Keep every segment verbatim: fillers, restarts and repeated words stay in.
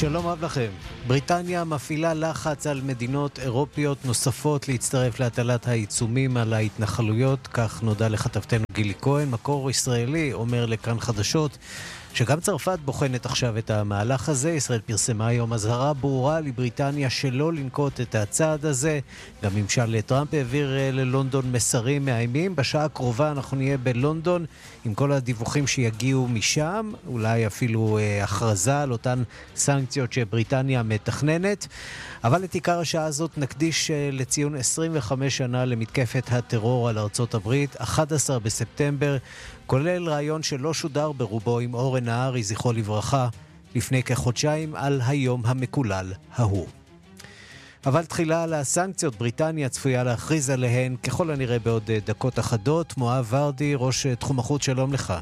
שלום רב לכם. בריטניה מפעילה לחץ על מדינות אירופיות נוספות להצטרף להטלת העיצומים על ההתנחלויות, כך נודע לכתבתנו גילי כהן. מקור ישראלי אומר לכאן חדשות שגם צרפת בוחנת עכשיו את המהלך הזה. ישראל פרסמה היום אזהרה ברורה לבריטניה שלא לנקוט את הצעד הזה. גם ממשל טראמפ העביר ללונדון מסרים מאיימים. בשעה הקרובה אנחנו נהיה בלונדון עם כל הדיווחים שיגיעו משם, אולי אפילו אה, הכרזה על אותן סנקציות שבריטניה מתכננת. אבל את עיקר השעה הזאת נקדיש אה, לציון עשרים וחמש שנה למתקפת הטרור על ארצות הברית, אחד עשר בספטמבר, כולל רעיון שלא שודר ברובו עם אורן נהרי, זכרו לברכה, לפני כחודשיים על היום המקולל ההוא. אבל תחילה על הסנקציות, בריטניה צפויה להכריז עליהן ככל הנראה בעוד דקות אחדות. מואב ורדי, ראש תחום החוץ, שלום לך.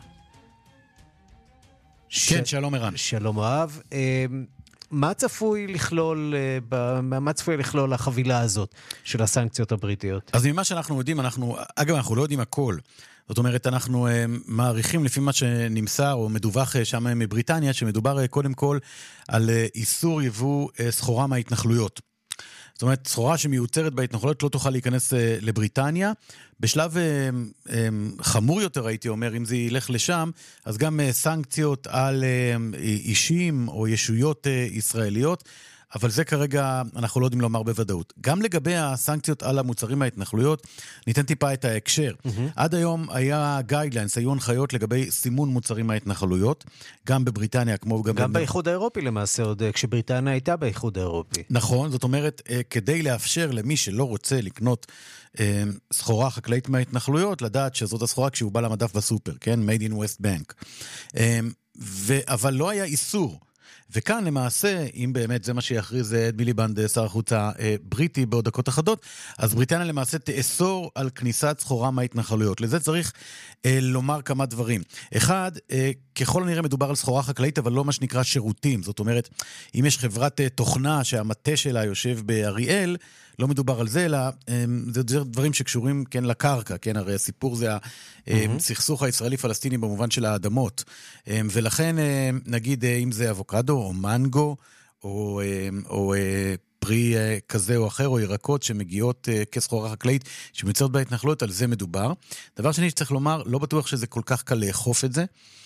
כן, ש... שלום ערן. שלום מואב. מה צפוי לכלול, מה צפוי לכלול החבילה הזאת של הסנקציות הבריטיות? אז ממה שאנחנו יודעים, אנחנו, אגב, אנחנו לא יודעים הכל. זאת אומרת, אנחנו uh, מעריכים לפי מה שנמסר או מדווח uh, שם מבריטניה, שמדובר uh, קודם כל על uh, איסור יבוא uh, סחורה מההתנחלויות. זאת אומרת, סחורה שמיוצרת בהתנחלויות לא תוכל להיכנס uh, לבריטניה. בשלב uh, um, חמור יותר, הייתי אומר, אם זה ילך לשם, אז גם uh, סנקציות על uh, אישים או ישויות uh, ישראליות, אבל זה כרגע אנחנו לא יודעים לומר בוודאות. גם לגבי הסנקציות על המוצרים מההתנחלויות, ניתן טיפה את ההקשר. Mm-hmm. עד היום היה גיידליינס, היו הנחיות לגבי סימון מוצרים מההתנחלויות, גם בבריטניה כמו גם... גם באיחוד האירופי למעשה, עוד כשבריטניה הייתה באיחוד האירופי. נכון, זאת אומרת, כדי לאפשר למי שלא רוצה לקנות סחורה חקלאית מההתנחלויות, לדעת שזאת הסחורה כשהוא בא למדף בסופר, כן? Made in West Bank. ו... אבל לא היה איסור. וכאן למעשה, אם באמת זה מה שיכריז אד מיליבנד, שר החוץ הבריטי בעוד דקות אחדות, אז בריטניה למעשה תאסור על כניסת סחורה מההתנחלויות. לזה צריך אה, לומר כמה דברים. אחד, אה, ככל הנראה מדובר על סחורה חקלאית, אבל לא מה שנקרא שירותים. זאת אומרת, אם יש חברת אה, תוכנה שהמטה שלה יושב באריאל, לא מדובר על זה, אלא אה, זה דברים שקשורים כן לקרקע, כן, הרי הסיפור זה הסכסוך הישראלי-פלסטיני במובן של האדמות. אה, ולכן אה, נגיד אה, אם זה אבוקדו, או מנגו, או, או פרי כזה או אחר, או ירקות שמגיעות כסחורה חקלאית שמיוצרת בהתנחלויות, על זה מדובר. דבר שני שצריך לומר, לא בטוח שזה כל כך קל לאכוף את זה.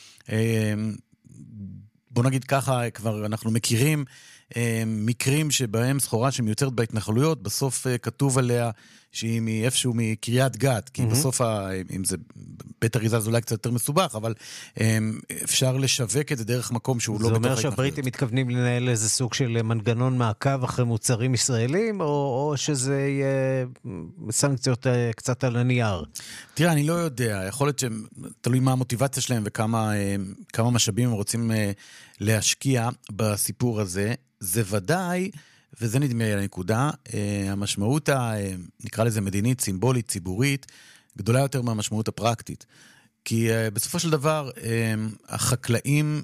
בוא נגיד ככה, כבר אנחנו מכירים מקרים שבהם סחורה שמיוצרת בהתנחלויות, בסוף כתוב עליה שהיא מאיפשהו מקריית גת, כי mm-hmm. בסוף, אם זה בית אריזה זה אולי קצת יותר מסובך, אבל אפשר לשווק את זה דרך מקום שהוא לא בתוך ההתנחלויות. זה אומר שהבריטים מתכוונים לנהל איזה סוג של מנגנון מעקב אחרי מוצרים ישראלים, או, או שזה יהיה סנקציות קצת על הנייר? תראה, אני לא יודע, יכול להיות שתלוי מה המוטיבציה שלהם וכמה כמה משאבים הם רוצים להשקיע בסיפור הזה. זה ודאי, וזה נדמה לי הנקודה, המשמעות, נקרא לזה מדינית, סימבולית, ציבורית, גדולה יותר מהמשמעות הפרקטית. כי בסופו של דבר, החקלאים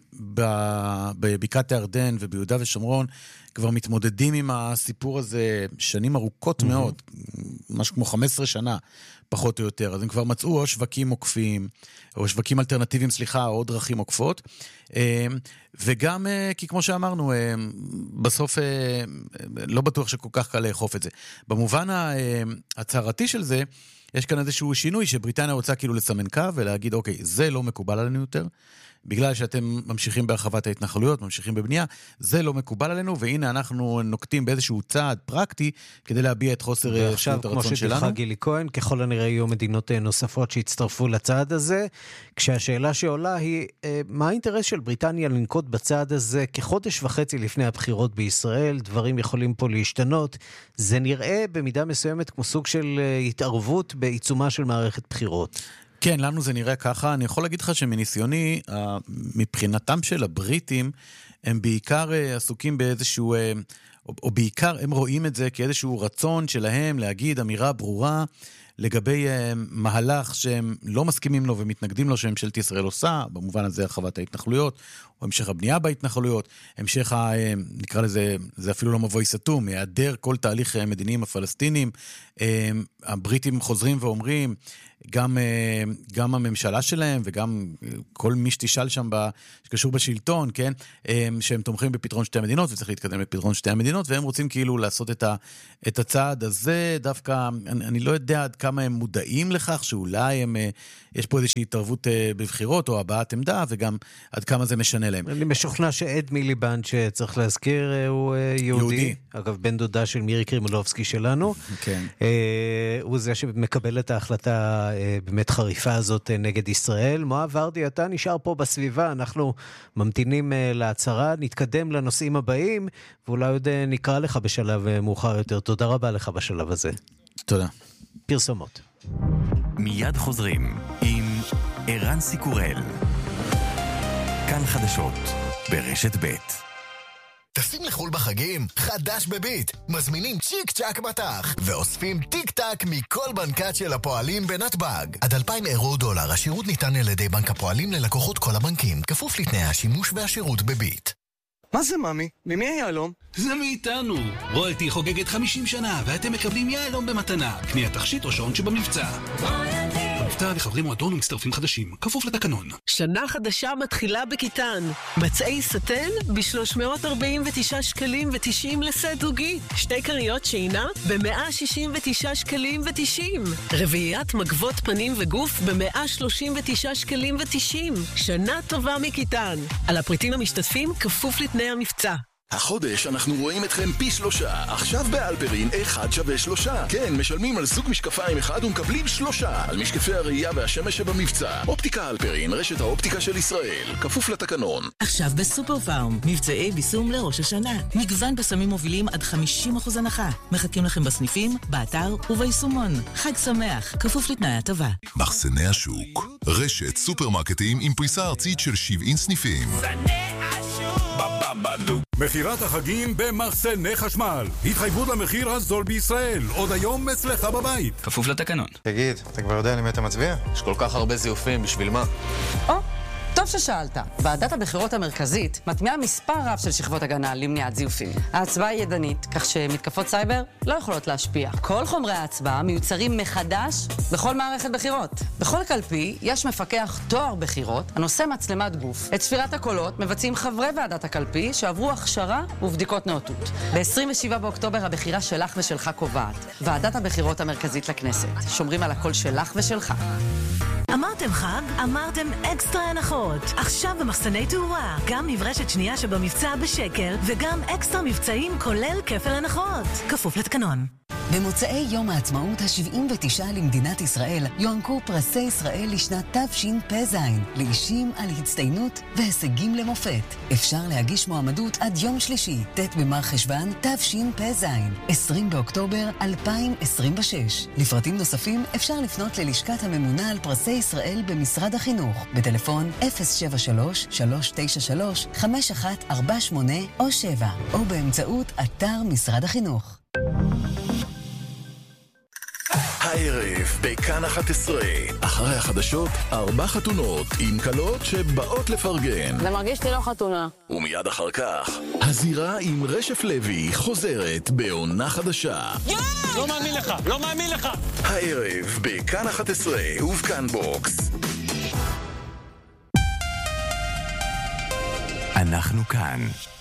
בבקעת הירדן וביהודה ושומרון כבר מתמודדים עם הסיפור הזה שנים ארוכות מאוד, משהו כמו חמש עשרה שנה, פחות או יותר. אז הם כבר מצאו או שווקים עוקפים, או שווקים אלטרנטיביים, סליחה, או דרכים עוקפות. וגם, כי כמו שאמרנו, בסוף לא בטוח שכל כך קל לאכוף את זה. במובן הצהרתי של זה, יש כאן איזשהו שינוי שבריטניה רוצה כאילו לסמן קו ולהגיד, אוקיי, זה לא מקובל עלינו יותר, בגלל שאתם ממשיכים בהרחבת ההתנחלויות, ממשיכים בבנייה, זה לא מקובל עלינו, והנה אנחנו נוקטים באיזשהו צעד פרקטי, כדי להביע את חוסר שביעות הרצון שלנו. ועכשיו, כמו שתלכה גילי כהן, ככל הנראה יהיו מדינות נוספות שהצטרפו לצעד הזה, כשהשאלה שעולה היא, מה האינטרס של בריטניה לנקוט בצעד הזה כחודש וחצי לפני הבחירות בישראל? דברים יכולים פה להשתנות. זה נראה במידה מסוימת כמו סוג של התערבות בעיצומה של מערכת בחירות. כן, לנו זה נראה ככה. אני יכול להגיד לך שמניסיוני, מבחינתם של הבריטים, הם בעיקר עסוקים באיזשהו, או, או בעיקר הם רואים את זה כאיזשהו רצון שלהם להגיד אמירה ברורה לגבי מהלך שהם לא מסכימים לו ומתנגדים לו שממשלת ישראל עושה, במובן הזה הרחבת ההתנחלויות, או המשך הבנייה בהתנחלויות, המשך, ה, נקרא לזה, זה אפילו לא מבוי סתום, היעדר כל תהליך מדיני עם הפלסטינים, הבריטים חוזרים ואומרים, גם, גם הממשלה שלהם וגם כל מי שתשאל שם שקשור בשלטון, כן, שהם תומכים בפתרון שתי המדינות וצריך להתקדם לפתרון שתי המדינות, והם רוצים כאילו לעשות את, ה, את הצעד הזה, דווקא, אני, אני לא יודע עד כמה הם מודעים לכך, שאולי הם, יש פה איזושהי התערבות בבחירות או הבעת עמדה, וגם עד כמה זה משנה להם. אני משוכנע שעד מיליבנד שצריך להזכיר הוא יהודי, יהודי. אגב, בן דודה של מירי קרימולובסקי שלנו, כן. הוא זה שמקבל את ההחלטה באמת חריפה הזאת נגד ישראל. מואב ורדי, אתה נשאר פה בסביבה, אנחנו ממתינים להצהרה, נתקדם לנושאים הבאים, ואולי עוד נקרא לך בשלב מאוחר יותר. תודה רבה לך בשלב הזה. תודה. פרסומות. מיד חוזרים עם ערן סיקורל. כאן חדשות ברשת ב'. טסים לחול בחגים? חדש בביט. מזמינים צ'יק צ'ק בתח ואוספים טיק טק מכל בנקת של הפועלים בנתב"ג. עד אלפיים אירו דולר. השירות ניתן על ידי בנק הפועלים ללקוחות כל הבנקים, כפוף לתנאי השימוש והשירות בביט. מה זה ממי? ממי היהלום? זה מאיתנו. רויאלטי חוגגת חמישים שנה ואתם מקבלים יהלום במתנה. קניית תכשיט או שעון שבמבצע. מבצע לחברי מועדון ומצטרפים חדשים, כפוף לתקנון. שנה חדשה מתחילה בכיתן. מצעי סטן ב-שלוש מאות ארבעים ותשעה שקלים ותשעים לסט זוגי. שתי קריות שינה ב-מאה שישים ותשעה שקלים ותשעים. רביעיית מגבות פנים וגוף ב-מאה שלושים ותשעה שקלים ותשעים. שנה טובה מכיתן. על הפריטים המשתתפים כפוף לתנאי המבצע. החודש אנחנו רואים אתכם פי שלושה. עכשיו באלפרין אחד שווה שלושה. כן, משלמים על זוג משקפיים אחד ומקבלים שלושה. על משקפי הראייה והשמש שבמבצע. אופטיקה אלפרין, רשת האופטיקה של ישראל. כפוף לתקנון. עכשיו בסופר פארם, מבצעי ביסום לראש השנה. מגוון בסמים מובילים עד חמישים אחוז הנחה. מחכים לכם בסניפים, באתר וביישומון. חג שמח, כפוף לתנאי הטבה. מחסני השוק, רשת סופרמרקטים עם פריסה ארצית של שבעים סניפים. מחירת החגים במחסני חשמל. התחייבות למחיר הזול בישראל. עוד היום אצלך בבית. כפוף לתקנון. תגיד, אתה כבר יודע למי אתה מצביע? יש כל כך הרבה זיופים, בשביל מה? או, טוב ששאלת. ועדת הבחירות המרכזית מטמיעה מספר רב של שכבות הגנה למניעת זיופים. ההצבעה היא ידנית, כך שמתקפות סייבר לא יכולות להשפיע. כל חומרי ההצבעה מיוצרים מחדש בכל מערכת בחירות. בכל קלפי יש מפקח תואר בחירות הנושא מצלמת גוף. את ספירת הקולות מבצעים חברי ועדת הקלפי שעברו הכשרה ובדיקות נאותות. ב-עשרים ושבעה באוקטובר הבחירה שלך ושלך קובעת. ועדת הבחירות המרכזית לכנסת. שומרים על הקול שלך ושלך. אמרתם חג? אמרתם אקסטרה הנחות. עכשיו במחסני תאורה, גם מברשת שנייה שבמבצע בשקל, וגם אקסטרה מבצעים כולל כפל הנחות. כפוף לתקנון. במוצאי יום העצמאות ה-שבעים ותשע למדינת ישראל יוענקו פרסי ישראל לשנת תשפ"ז לאישים על הצטיינות והישגים למופת. אפשר להגיש מועמדות עד יום שלישי, ט' במר חשוון תשפ"ז, עשרים באוקטובר אלפיים עשרים ושש. לפרטים נוספים אפשר לפנות ללשכת הממונה על פרסי ישראל במשרד החינוך בטלפון אפס שבע שלוש שלוש תשע שלוש חמש אחת ארבע שמונה או שבע או באמצעות אתר משרד החינוך. הערב בכאן אחת עשרה, אחרי החדשות, ארבע חתונות עם קלות שבאות לפרגן. זה מרגיש לי לא חתונה. ומיד אחר כך, הזירה עם רשף לוי חוזרת בעונה חדשה. לא מאמין לך, לא מאמין לך. הערב בכאן אחת עשרה ובכאן בוקס. אנחנו כאן.